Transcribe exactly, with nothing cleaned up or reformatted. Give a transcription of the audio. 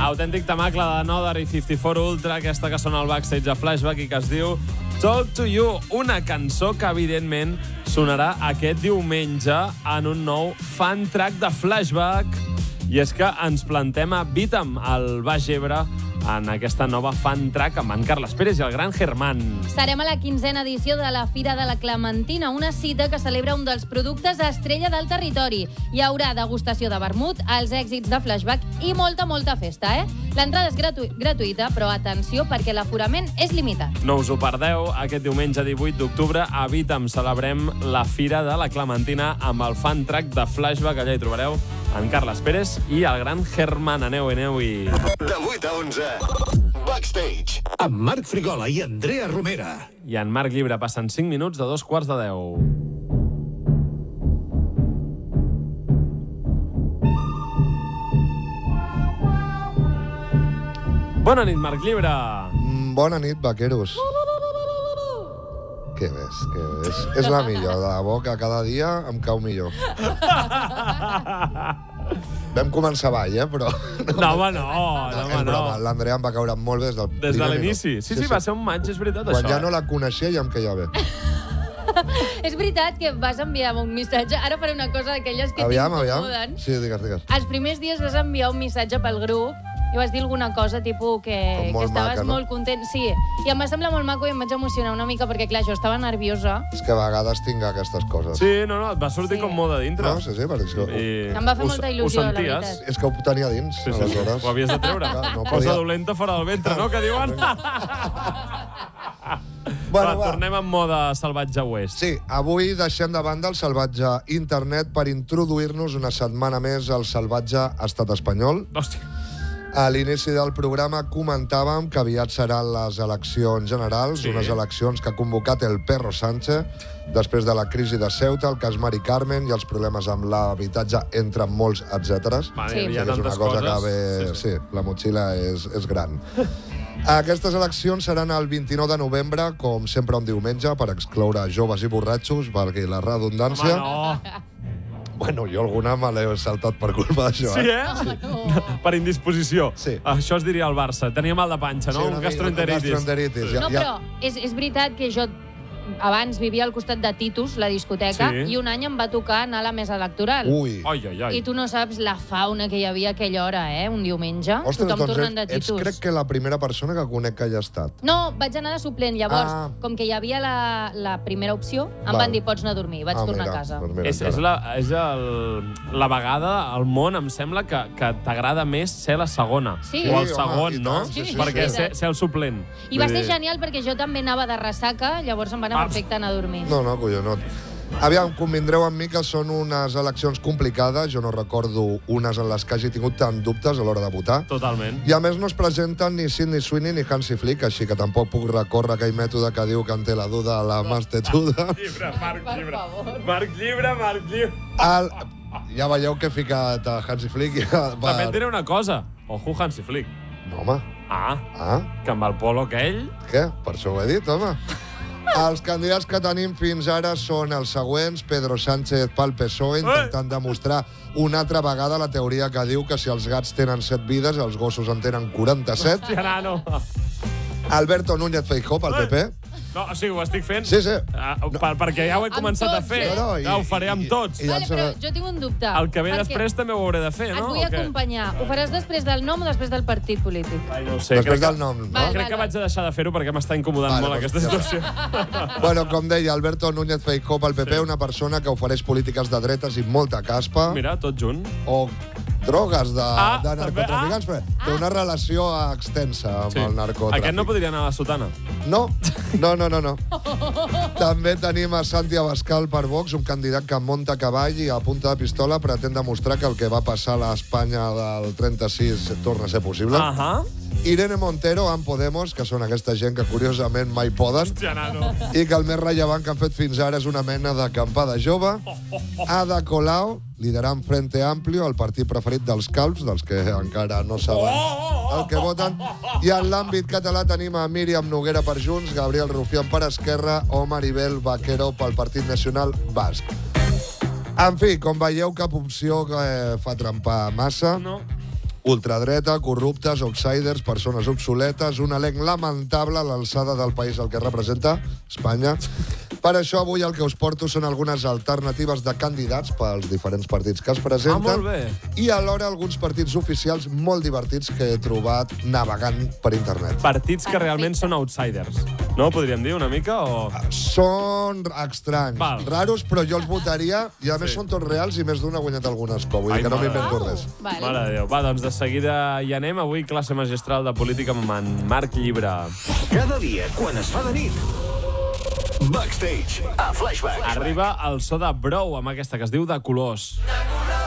Autèntic temacle de Another i cinquanta-quatre Ultra, aquesta que sona al backstage a Flashback i que es diu Talk to You, una cançó que evidentment sonarà aquest diumenge en un nou fan track de Flashback. I és que ens plantem a Vitam, al Baix Ebre, en aquesta nova fan track amb en Carles Pérez i el gran Germán. Serem a la quinzena edició de la Fira de la Clementina, una cita que celebra un dels productes estrella del territori. Hi haurà degustació de vermut, els èxits de Flashback i molta, molta festa, eh? L'entrada és gratu gratuïta, però atenció perquè l'aforament és limitat. No us ho perdeu, aquest diumenge divuit d'octubre a Vitam celebrem la Fira de la Clementina amb el fan track de Flashback. Allà hi trobareu en Carles Pérez i el gran Germán. Aneu, aneu i... De vuit a onze, Backstage, amb Marc Frigola i Andrea Romera. I en Marc Llibre passen cinc minuts de dos quarts de deu. Bona nit, Marc Llibre. Mm, bona nit, vaqueros. Què ves? Què ves? És la millor, de la boca cada dia em cau millor. Vam començar avall, eh, però... No, home, no, no, home, no. L'Andrea em va caure molt bé des del Des de l'inici. Sí, sí, va ser un maig, és veritat, Quan això. Quan ja no la coneixia ja em queia bé. És veritat que vas enviar un missatge. Ara faré una cosa d'aquelles que aviam, t'incomoden. aviam. Sí, digues, digues. Els primers dies vas enviar un missatge pel grup i vas dir alguna cosa, tipus, que, que estaves maca, no? molt content. Sí, i em va semblar molt maco i em vaig emocionar una mica perquè, clar, jo estava nerviosa. És que a vegades tinc aquestes coses. Sí, no, no, et va sortir Sí. com molt de dintre. No, sí, sí, perquè és que... I... Em va fer ho- molta il·lusió, ho la senties? veritat. És que ho tenia dins, Sí, sí, sí. aleshores. Ho havies de treure. Clar, no Cosa podia. dolenta fora del ventre, no?, que diuen. Bueno, va, va. tornem en moda salvatge oest. Sí, avui deixem de banda el salvatge internet per introduir-nos una setmana més al salvatge estat espanyol. Hòstia. A l'inici del programa comentàvem que aviat seran les eleccions generals, Sí. unes eleccions que ha convocat el Perro Sánchez després de la crisi de Ceuta, el cas Mari Carmen i els problemes amb l'habitatge, entre molts etcètera. Vale, Sí. hi ha és una tantes cosa coses. que ve... Sí, la motxilla és, és gran. Aquestes eleccions seran el vint-i-nou de novembre, com sempre un diumenge, per excloure joves i borratxos, valgui la redundància. Home, no. Bueno, jo alguna me l'he saltat per culpa d'això, Sí, eh? eh? Per indisposició. Sí. Això es diria al Barça. Tenia mal de panxa, no? Sí, un una mica, gastroenteritis. gastroenteritis. Ja, No, ja. però és, és veritat que jo abans vivia al costat de Titus, la discoteca, Sí. i un any em va tocar anar a la mesa electoral. Ui. Ai, ai, ai. I tu no saps la fauna que hi havia a aquella hora, eh? Un diumenge. Ostres, Tothom doncs tornant de ets, ets Titus. crec que la primera persona que conec que hi ha estat. No, vaig anar de suplent. Llavors, Ah. com que hi havia la, la primera opció, em Val. van dir, pots anar a dormir. Vaig Ah, tornar mira, a casa. doncs mira, És, encara. és, la, és el, la vegada al món, em sembla, que, que t'agrada més ser la segona. Sí. O el Sí, segon, home, i no? tant, sí, sí, Perquè sí. ser, ser el suplent. I va Vull ser dir- genial perquè jo també anava de ressaca, llavors em va anar Ah. perfecte anar a dormir. No, no, collonot. Aviam, convindreu amb mi que són unes eleccions complicades. Jo no recordo unes en les que hagi tingut tant dubtes a l'hora de votar. Totalment. I a més no es presenten ni Sidney Sweeney ni Hansi Flick, així que tampoc puc recórrer aquell mètode que diu que en té la duda a la mastetuda. Llibre, Marc, Per llibre. favor. Marc, llibre, Marc, llibre. El... Ja veieu que he ficat a Hansi Flick. I a... També et diré una cosa. Ojo, Hansi Flick. No, home. Ah, Ah, que amb el polo aquell... què? Per això ho he dit, home. Els candidats que tenim fins ara són els següents. Pedro Sánchez pel P S O E, intentant demostrar una altra vegada la teoria que diu que si els gats tenen set vides, els gossos en tenen quaranta-set. Hòstia, nano. Alberto Núñez Feijóo pel P P. No, o sigui, ho estic fent... Sí, sí. Ah, per, perquè ja ho he Amb començat a tots, fer. eh? No, no, i- ja ho faré amb i- tots. i- Vale, ja però ens- jo tinc un dubte. El que ve perquè després també ho hauré de fer, Et no? vull O què? acompanyar. Ho faràs després del nom o després del partit polític? Ai, no ho sé. Després crec del que- nom, no? Val. Crec que vaig a deixar de fer-ho perquè m'està incomodant Vale, molt doncs aquesta ja situació. Bueno, com deia, Alberto Núñez Feijóo pel P P, Sí. una persona que ofereix polítiques de dretes i molta caspa, Mira, tot junt. o drogues de, Ah, de també, narcotraficants, però té una relació extensa amb Sí. el narcotràfic. Aquest no podria anar a la sotana. No, no, no, no, no. També tenim a Santi Abascal per Vox, un candidat que munta a cavall i a punta de pistola pretén demostrar que el que va passar a l'Espanya del trenta-sis torna a ser possible. Ahà. Irene Montero, amb Podemos, que són aquesta gent que curiosament mai poden, Hòstia, nano. i que el més rellevant que han fet fins ara és una mena d'acampada jove. Ada Colau, liderant Frente Amplio, el partit preferit dels calbs, dels que encara no saben el que voten. I en l'àmbit català tenim a Míriam Noguera per Junts, Gabriel Rufián per Esquerra o Maribel Vaquero pel Partit Nacional Basc. En fi, com veieu, cap opció que fa trempar massa. No. ultradreta, corruptes, outsiders, persones obsoletes, un elenc lamentable a l'alçada del país al que representa, Espanya. Per això avui el que us porto són algunes alternatives de candidats pels diferents partits que es presenten. Ah, molt bé. I alhora alguns partits oficials molt divertits que he trobat navegant per internet. Partits que realment són outsiders. No? Podríem dir una mica? O... Són estranys, Val. raros, però jo els votaria, i a més Sí. són tots reals i més d'un ha guanyat algun escó. Vull Ai, dir que no mare. m'invento res. Vale. Mare de Déu. Va, doncs de seguida hi anem. Avui classe magistral de política amb en Marc Llibre. Cada dia, quan es fa de nit, Backstage, a Flashback. Arriba el so de Brou amb aquesta que es diu De Colors.